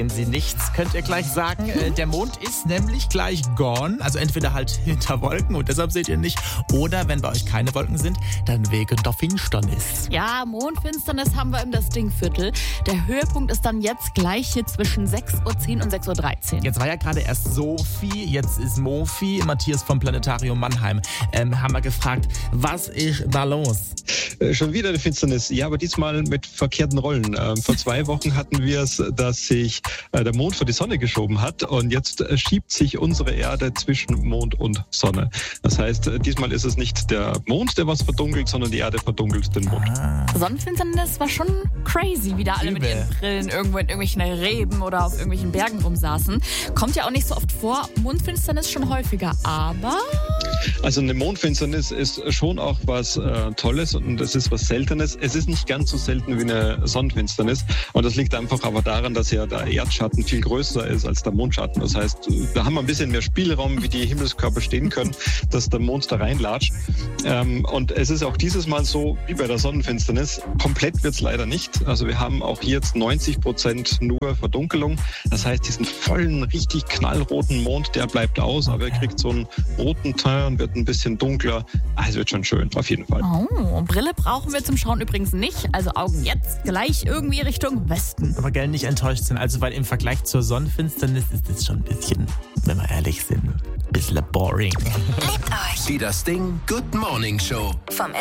Sie nichts, könnt ihr gleich sagen. Der Mond ist nämlich gleich gone. Also entweder halt hinter Wolken und deshalb seht ihr ihn nicht. Oder wenn bei euch keine Wolken sind, dann wegen der Finsternis. Ja, Mondfinsternis haben wir im das Dingviertel. Der Höhepunkt ist dann jetzt gleich hier zwischen 6.10 Uhr und 6.13 Uhr. Jetzt war ja gerade erst Sophie, jetzt ist Mofi. Matthias vom Planetarium Mannheim haben wir gefragt, was ist da los? Schon wieder eine Finsternis. Ja, aber diesmal mit verkehrten Rollen. Vor 2 Wochen hatten wir es, dass sich der Mond vor die Sonne geschoben hat und jetzt schiebt sich unsere Erde zwischen Mond und Sonne. Das heißt, diesmal ist es nicht der Mond, der was verdunkelt, sondern die Erde verdunkelt den Mond. Sonnenfinsternis war schon crazy, wie da alle mit ihren Brillen irgendwo in irgendwelchen Reben oder auf irgendwelchen Bergen rumsaßen. Kommt ja auch nicht so oft vor. Mondfinsternis schon häufiger, aber... Also eine Mondfinsternis ist schon auch was Tolles und es ist was Seltenes. Es ist nicht ganz so selten wie eine Sonnenfinsternis und das liegt einfach aber daran, dass ja der Erdschatten viel größer ist als der Mondschatten. Das heißt, da haben wir ein bisschen mehr Spielraum, wie die Himmelskörper stehen können, dass der Mond da reinlatscht. Und es ist auch dieses Mal so wie bei der Sonnenfinsternis. Komplett wird es leider nicht. Also wir haben auch hier jetzt 90% nur Verdunkelung. Das heißt, diesen vollen, richtig knallroten Mond, der bleibt aus, aber er kriegt so einen roten Teil und wird ein bisschen dunkler. Es wird schon schön, auf jeden Fall. Oh, Brille brauchen wir zum Schauen übrigens nicht. Also Augen jetzt gleich irgendwie Richtung Westen. Aber gell, nicht enttäuscht sind. Also weil im Vergleich zur Sonnenfinsternis ist es schon ein bisschen, wenn wir ehrlich sind, ein bisschen boring. Liebt euch. Die Das Ding Good Morning Show. Vom